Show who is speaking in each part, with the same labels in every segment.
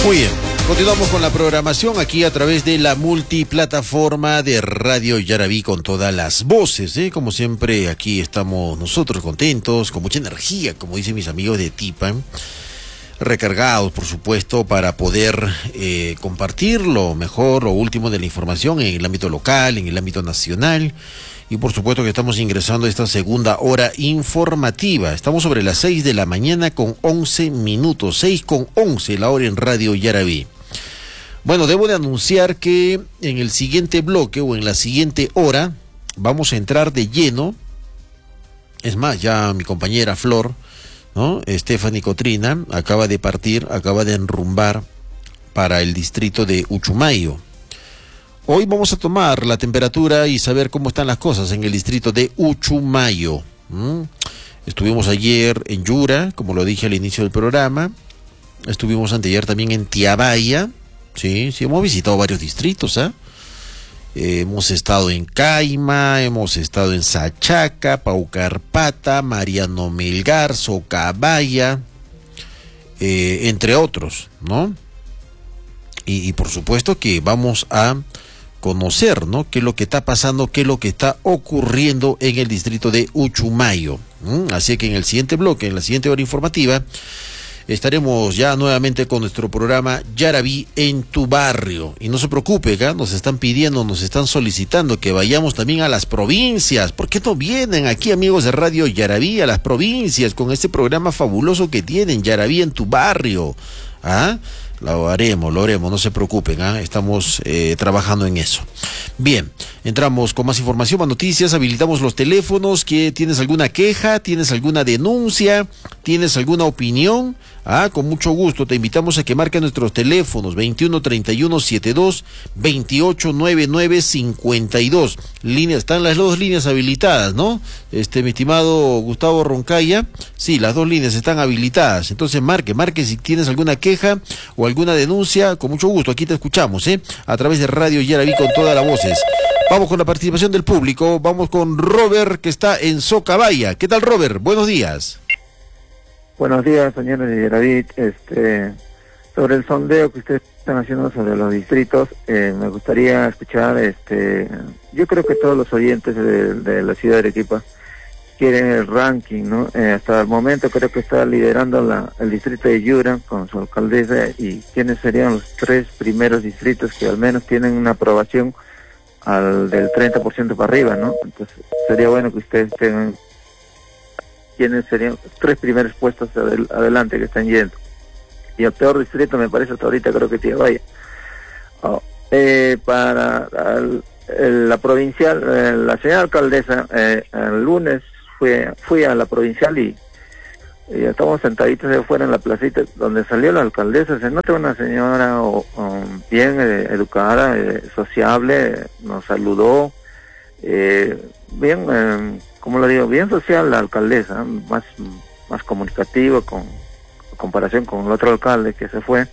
Speaker 1: Muy bien, continuamos con la programación aquí a través de la multiplataforma de Radio Yaraví con todas las voces, ¿eh? Como siempre, aquí estamos nosotros contentos, con mucha energía, como dicen mis amigos de Tipan, recargados, por supuesto, para poder compartir lo mejor, lo último de la información en el ámbito local, en el ámbito nacional. Y por supuesto que estamos ingresando a esta segunda hora informativa. Estamos sobre las 6 de la mañana con 11 minutos, 6:11 la hora en Radio Yaraví. Bueno, debo de anunciar que en el siguiente bloque o en la siguiente hora vamos a entrar de lleno. Es más, ya mi compañera Flor, ¿no? Stephanie Cotrina acaba de partir, acaba de enrumbar para el distrito de Uchumayo. Hoy vamos a tomar la temperatura y saber cómo están las cosas en el distrito de Uchumayo. Estuvimos ayer en Yura, como lo dije al inicio del programa. Estuvimos anteayer también en Tiabaya. Sí, hemos visitado varios distritos, ¿ah? Hemos estado en Caima, hemos estado en Sachaca, Paucarpata, Mariano Melgar, Socabaya, entre otros, ¿no? Y por supuesto que vamos a conocer, ¿no?, qué es lo que está pasando, qué es lo que está ocurriendo en el distrito de Uchumayo. Así que en el siguiente bloque, en la siguiente hora informativa, estaremos ya nuevamente con nuestro programa Yaraví en tu barrio. Y no se preocupe, ¿eh? Nos están pidiendo, nos están solicitando que vayamos también a las provincias. ¿Por qué no vienen aquí, amigos de Radio Yaraví, a las provincias con este programa fabuloso que tienen, Yaraví en tu barrio? ¿Ah? Lo haremos, no se preocupen, ¿eh? Estamos trabajando en eso. Bien, entramos con más información, más noticias, habilitamos los teléfonos. ¿Que tienes alguna queja? ¿Tienes alguna denuncia? ¿Tienes alguna opinión? Con mucho gusto te invitamos a que marques nuestros teléfonos 21 31 72 28 99 52. Están las dos líneas habilitadas, ¿no? Mi estimado Gustavo Roncaya, sí, las dos líneas están habilitadas. Entonces marque si tienes alguna queja o alguna denuncia, con mucho gusto, aquí te escuchamos, a través de Radio Yaraví con todas las voces. Vamos con la participación del público, vamos con Robert, que está en Socabaya. ¿Qué tal, Robert? Buenos días.
Speaker 2: Buenos días, señores de Yaraví. Sobre el sondeo que ustedes están haciendo sobre los distritos, me gustaría escuchar, yo creo que todos los oyentes de la ciudad de Arequipa quieren el ranking, ¿no? Hasta el momento creo que está liderando el distrito de Yura con su alcaldesa, y quiénes serían los 3 primeros distritos que al menos tienen una aprobación del 30% para arriba, ¿no? Entonces sería bueno que ustedes tengan quiénes serían los 3 primeros puestos adelante que están yendo. Y el peor distrito me parece hasta ahorita, creo que Tiabaya. Para la provincial, la señora alcaldesa, el lunes fui a la provincial y estamos sentaditos de afuera en la placita donde salió la alcaldesa. Se nota una señora bien educada, sociable, nos saludó, bien, como lo digo, bien social la alcaldesa, más comunicativa en comparación con el otro alcalde que se fue.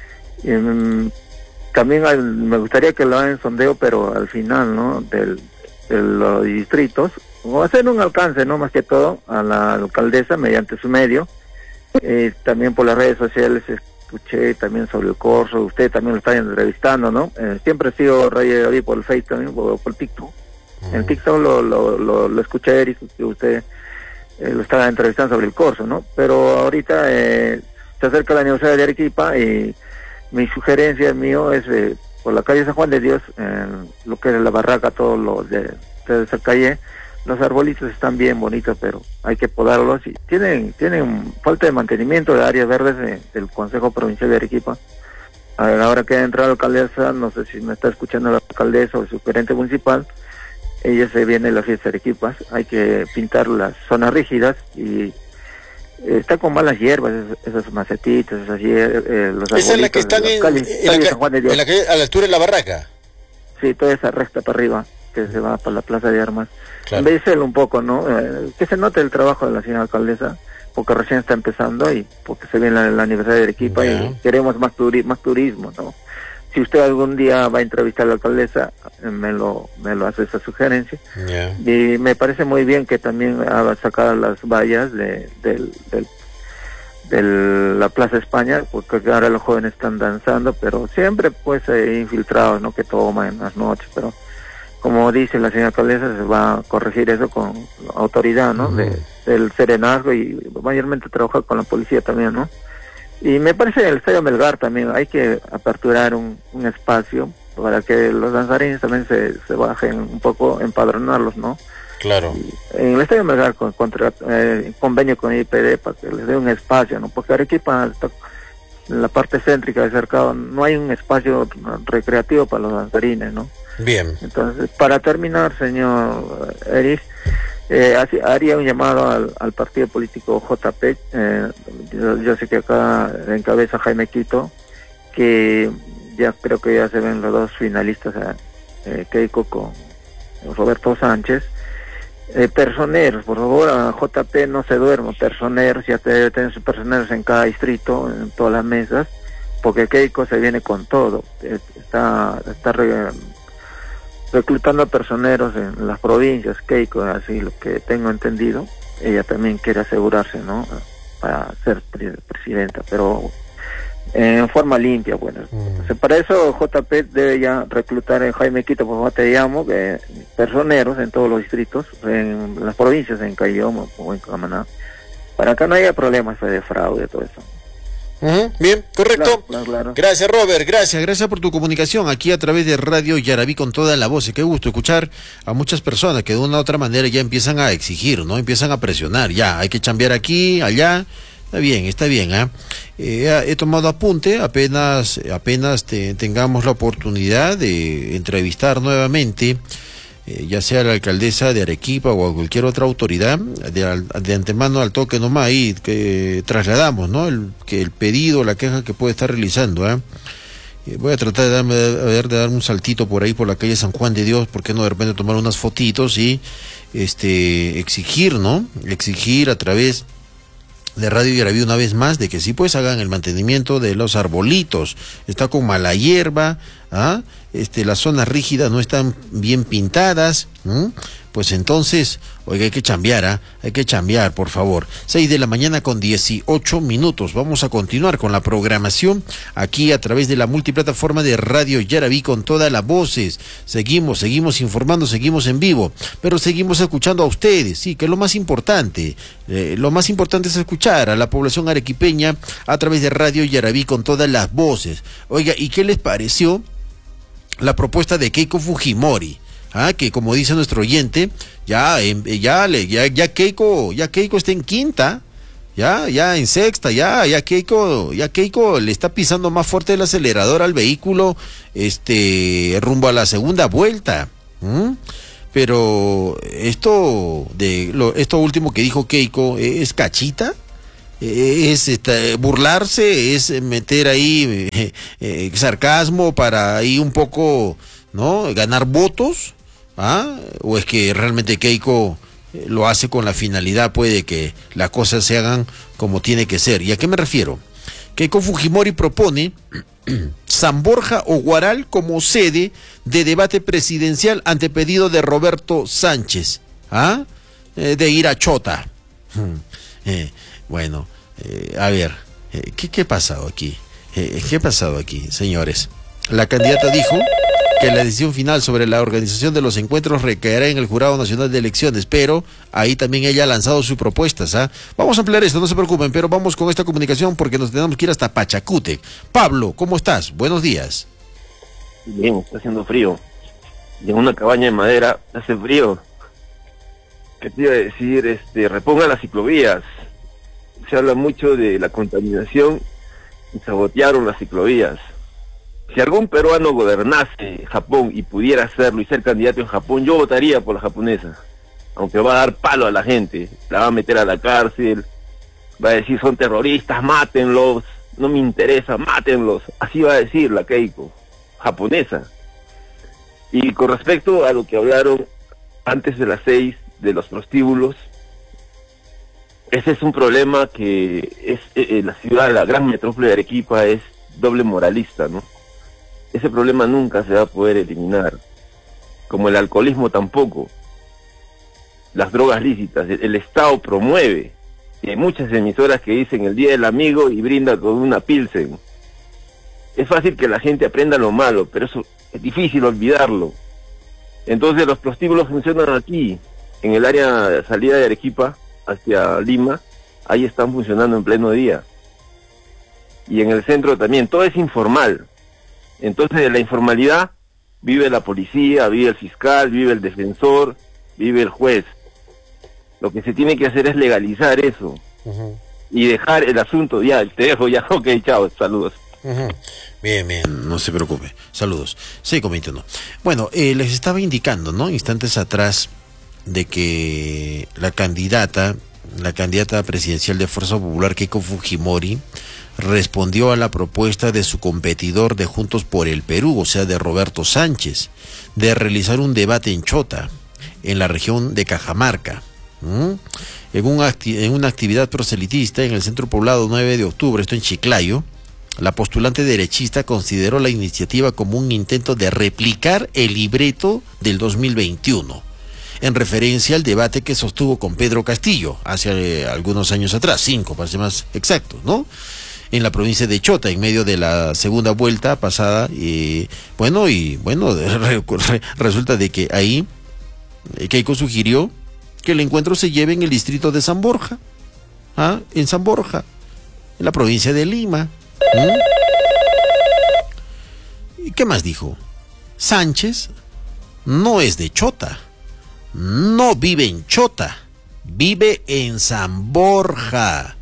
Speaker 2: También me gustaría que lo hagan sondeo, pero al final, ¿no?, de los distritos, o hacer un alcance, ¿no?, más que todo a la alcaldesa mediante su medio. También por las redes sociales escuché también sobre el curso, usted también lo está entrevistando, ¿no? Siempre he sido Radio Yaraví por el Facebook también, por el TikTok. En TikTok lo escuché, Eric, que usted lo estaba entrevistando sobre el curso, ¿no? Pero ahorita se acerca la Universidad de Arequipa y mi sugerencia mío es por la calle San Juan de Dios, lo que es la barraca, todo lo de esa calle, los arbolitos están bien bonitos, pero hay que podarlos y tienen falta de mantenimiento de áreas verdes del Consejo Provincial de Arequipa. A ver, ahora que ha entrado la alcaldesa, no sé si me está escuchando la alcaldesa o el gerente municipal, ella se viene la fiesta de Arequipa, hay que pintar las zonas rígidas y está con malas hierbas, esas macetitas, esas los
Speaker 1: ¿esa es la que están
Speaker 2: San Juan de Dios,
Speaker 1: a la altura de la barraca?
Speaker 2: Sí, toda esa recta para arriba que se va para la Plaza de Armas.
Speaker 1: Claro.
Speaker 2: En vez de hacerlo un poco, ¿no? Que se note el trabajo de la señora alcaldesa, porque recién está empezando y porque se viene la aniversario de Arequipa y queremos más turismo, ¿no? Si usted algún día va a entrevistar a la alcaldesa, me lo hace esa sugerencia. Y me parece muy bien que también haga sacar las vallas de la Plaza España, porque ahora los jóvenes están danzando, pero siempre pues infiltrados, ¿no? Que toman en las noches, pero como dice la señora alcaldesa, se va a corregir eso con la autoridad, ¿no? Del serenazgo y mayormente trabajar con la policía también, ¿no? Y me parece el Estadio Melgar también, hay que aperturar un espacio para que los danzarines también se bajen un poco, empadronarlos, ¿no?
Speaker 1: Claro.
Speaker 2: Y en el Estadio Melgar convenio con IPD para que les dé un espacio, ¿no? Porque Arequipa está en la parte céntrica de Cercado, no hay un espacio recreativo para los danzarines, ¿no?
Speaker 1: Bien.
Speaker 2: Entonces, para terminar, señor Eris, haría un llamado al partido político JP. Yo sé que acá encabeza Jaime Quito, que ya creo que ya se ven los dos finalistas, Keiko con Roberto Sánchez. Personeros, por favor, a JP no se duerma, personeros, ya debe tener sus personeros en cada distrito, en todas las mesas, porque Keiko se viene con todo, está reclutando personeros en las provincias. Keiko, así lo que tengo entendido, ella también quiere asegurarse, ¿no? Para ser presidenta, pero en forma limpia, bueno. Entonces, para eso JP debe ya reclutar en Jaime Quito, por favor te llamo, personeros en todos los distritos, en las provincias, en Cayoma o en Camaná, para que no haya problemas de fraude, todo eso.
Speaker 1: Bien, correcto.
Speaker 2: Claro.
Speaker 1: Gracias, Robert, gracias por tu comunicación aquí a través de Radio Yarabí con toda la voz. Qué gusto escuchar a muchas personas que de una u otra manera ya empiezan a exigir, ¿no? Empiezan a presionar, ya, hay que chambear aquí, allá. Está bien, ¿eh? He tomado apunte, apenas tengamos la oportunidad de entrevistar nuevamente, ya sea a la alcaldesa de Arequipa o a cualquier otra autoridad, de antemano al toque nomás ahí que trasladamos, ¿no? El pedido, la queja que puede estar realizando, ¿eh? Voy a tratar de darme un saltito por ahí por la calle San Juan de Dios, ¿por qué no de repente tomar unas fotitos y exigir, ¿no? Exigir a través de Radio Yarabí una vez más de que sí pues hagan el mantenimiento de los arbolitos. Está con mala hierba, las zonas rígidas no están bien pintadas, pues entonces, oiga, hay que chambear, por favor. 6:18 a.m. Vamos a continuar con la programación aquí a través de la multiplataforma de Radio Yarabí con todas las voces. Seguimos informando, seguimos en vivo, pero seguimos escuchando a ustedes, sí, que es lo más importante. Lo más importante es escuchar a la población arequipeña a través de Radio Yarabí con todas las voces. Oiga, ¿y qué les pareció la propuesta de Keiko Fujimori? Que como dice nuestro oyente, ya Keiko está en quinta, ya en sexta, ya Keiko le está pisando más fuerte el acelerador al vehículo, rumbo a la segunda vuelta. Pero esto último que dijo Keiko es cachita. Es burlarse, es meter ahí sarcasmo para ahí un poco, ¿no? Ganar votos, o es que realmente Keiko lo hace con la finalidad, puede que las cosas se hagan como tiene que ser. ¿Y a qué me refiero? Keiko Fujimori propone San Borja o Huaral como sede de debate presidencial ante pedido de Roberto Sánchez, de ir a Chota. Bueno, a ver, ¿qué ha pasado aquí? ¿Qué ha pasado aquí, señores? La candidata dijo que la decisión final sobre la organización de los encuentros recaerá en el Jurado Nacional de Elecciones, pero ahí también ella ha lanzado sus propuestas. Vamos a ampliar esto, no se preocupen, pero vamos con esta comunicación porque nos tenemos que ir hasta Pachacútec. Pablo, ¿cómo estás? Buenos días.
Speaker 3: Bien, está haciendo frío. Y en una cabaña de madera hace frío. ¿Qué te iba a decir? Repongan las ciclovías. Se habla mucho de la contaminación y sabotearon las ciclovías. Si algún peruano gobernase Japón y pudiera hacerlo y ser candidato en Japón, yo votaría por la japonesa. Aunque va a dar palo a la gente, la va a meter a la cárcel, va a decir son terroristas, mátenlos, no me interesa, mátenlos. Así va a decir la Keiko, japonesa. Y con respecto a lo que hablaron antes de las 6 de los prostíbulos, ese es un problema que es la ciudad, la gran metrópoli de Arequipa es doble moralista, ¿no? Ese problema nunca se va a poder eliminar, como el alcoholismo tampoco, las drogas lícitas, el Estado promueve Y hay muchas emisoras que dicen el Día del Amigo y brinda con una Pilsen. Es fácil que la gente aprenda lo malo, pero eso es difícil olvidarlo. Entonces los prostíbulos funcionan aquí, en el área de salida de Arequipa hacia Lima, ahí están funcionando en pleno día. Y en el centro también, todo es informal. Entonces de la informalidad vive la policía, vive el fiscal, vive el defensor, vive el juez. Lo que se tiene que hacer es legalizar eso. Y dejar el asunto, ya, te dejo ya, ok, chao, saludos.
Speaker 1: Bien, no se preocupe, saludos. 6:21. Bueno, les estaba indicando, ¿no?, instantes atrás, de que la candidata presidencial de Fuerza Popular, Keiko Fujimori, respondió a la propuesta de su competidor de Juntos por el Perú, o sea, de Roberto Sánchez, de realizar un debate en Chota, en la región de Cajamarca. En una actividad proselitista en el centro poblado 9 de octubre, esto en Chiclayo, la postulante derechista consideró la iniciativa como un intento de replicar el libreto del 2021, en referencia al debate que sostuvo con Pedro Castillo hace algunos años atrás, 5 para ser más exactos, ¿no?, en la provincia de Chota, en medio de la segunda vuelta pasada. Resulta de que ahí Keiko sugirió que el encuentro se lleve en el distrito de San Borja, en San Borja, en la provincia de Lima. ¿Y qué más dijo? Sánchez no es de Chota, no vive en Chota, vive en San Borja.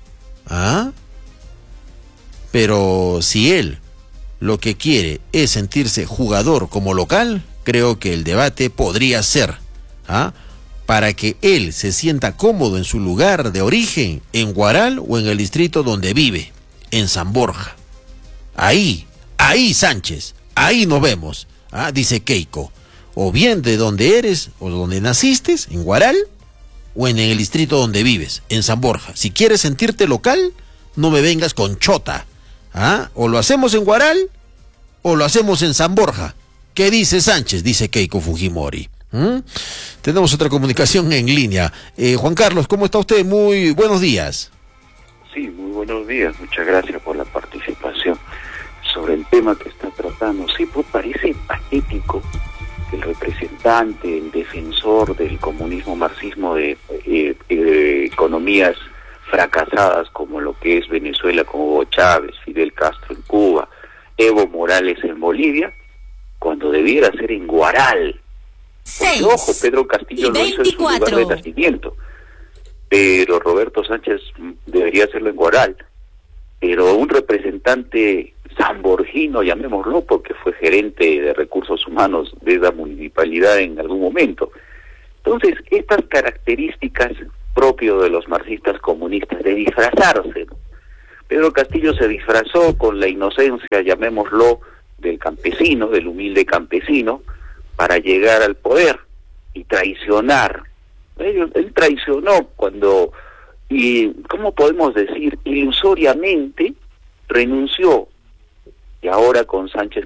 Speaker 1: Pero si él lo que quiere es sentirse jugador como local, creo que el debate podría ser, para que él se sienta cómodo en su lugar de origen, en Huaral o en el distrito donde vive, en San Borja. Ahí Sánchez, ahí nos vemos, dice Keiko. O bien de donde eres o donde naciste, en Huaral, o en el distrito donde vives, en San Borja. Si quieres sentirte local, no me vengas con Chota. O lo hacemos en Huaral o lo hacemos en San Borja. ¿Qué dice Sánchez?, dice Keiko Fujimori. Tenemos otra comunicación en línea. Juan Carlos, ¿cómo está usted? Muy buenos días.
Speaker 4: Sí, muy buenos días. Muchas gracias por la participación. Sobre el tema que está tratando, sí, pues parece patético que el representante, el defensor del comunismo marxismo de economías fracasadas como lo que es Venezuela con Hugo Chávez, Fidel Castro en Cuba, Evo Morales en Bolivia, cuando debiera ser en Huaral. Porque, ojo, Pedro Castillo lo hizo en su lugar de nacimiento, pero Roberto Sánchez debería hacerlo en Huaral. Pero un representante sanborgino, llamémoslo, porque fue gerente de recursos humanos de esa municipalidad en algún momento. Entonces, estas características propio de los marxistas comunistas, de disfrazarse. Pedro Castillo se disfrazó con la inocencia, llamémoslo, del campesino, del humilde campesino, para llegar al poder y traicionar. Él traicionó cuando, y ¿cómo podemos decir?, ilusoriamente renunció. Y ahora con Sánchez,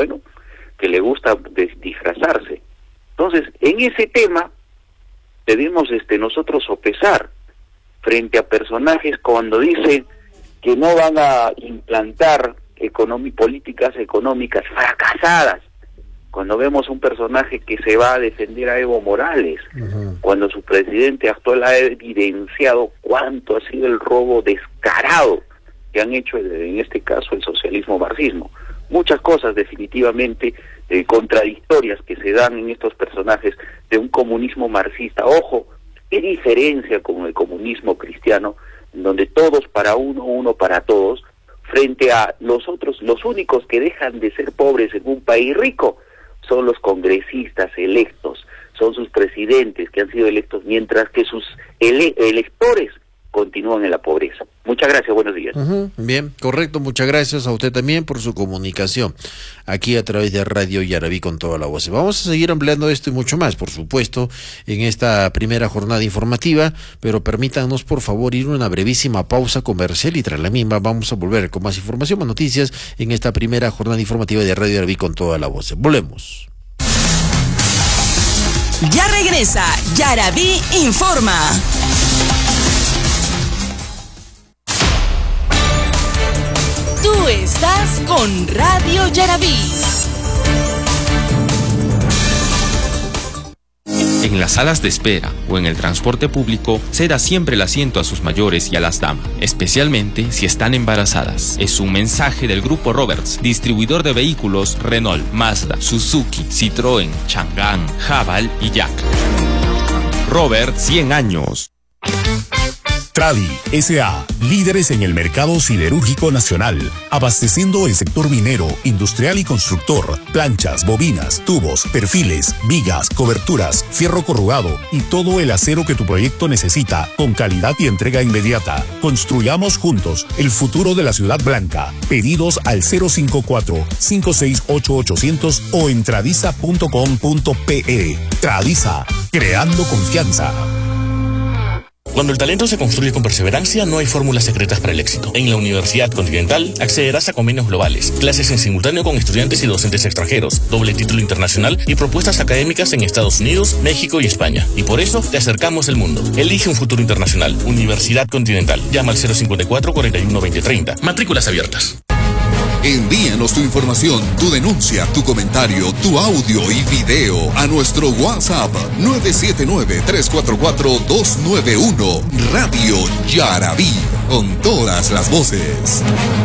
Speaker 4: que le gusta disfrazarse. Entonces, en ese tema debemos nosotros sopesar frente a personajes cuando dicen que no van a implantar políticas económicas fracasadas, cuando vemos un personaje que se va a defender a Evo Morales, cuando su presidente actual ha evidenciado cuánto ha sido el robo descarado que han hecho en este caso el socialismo marxismo. Muchas cosas definitivamente contradictorias que se dan en estos personajes de un comunismo marxista. Ojo, qué diferencia con el comunismo cristiano, en donde todos para uno, uno para todos, frente a los otros. Los únicos que dejan de ser pobres en un país rico son los congresistas electos, son sus presidentes que han sido electos, mientras que sus electores continúan en la pobreza. Muchas gracias, buenos días.
Speaker 1: Bien, correcto, muchas gracias a usted también por su comunicación aquí a través de Radio Yarabí con toda la voz. Vamos a seguir ampliando esto y mucho más, por supuesto, en esta primera jornada informativa, pero permítanos por favor ir a una brevísima pausa comercial y tras la misma vamos a volver con más información, más noticias en esta primera jornada informativa de Radio Yarabí con toda la voz. Volvemos.
Speaker 5: Ya regresa Yarabí Informa. Estás con Radio Yarabí.
Speaker 6: En las salas de espera o en el transporte público, ceda siempre el asiento a sus mayores y a las damas, especialmente si están embarazadas. Es un mensaje del Grupo Roberts, distribuidor de vehículos Renault, Mazda, Suzuki, Citroën, Chang'an, Haval y Jack. Robert, 100 años.
Speaker 7: Tradi S.A., líderes en el mercado siderúrgico nacional, abasteciendo el sector minero, industrial y constructor, planchas, bobinas, tubos, perfiles, vigas, coberturas, fierro corrugado y todo el acero que tu proyecto necesita, con calidad y entrega inmediata. Construyamos juntos el futuro de la Ciudad Blanca. Pedidos al 054-568-800 o en tradiza.com.pe. Tradiza, creando confianza.
Speaker 8: Cuando el talento se construye con perseverancia, no hay fórmulas secretas para el éxito. En la Universidad Continental accederás a convenios globales, clases en simultáneo con estudiantes y docentes extranjeros, doble título internacional y propuestas académicas en Estados Unidos, México y España. Y por eso te acercamos el mundo. Elige un futuro internacional. Universidad Continental. Llama al 054-41-2030. Matrículas abiertas.
Speaker 9: Envíanos tu información, tu denuncia, tu comentario, tu audio y video a nuestro WhatsApp 979-344-291. Radio Yarabí, con todas las voces.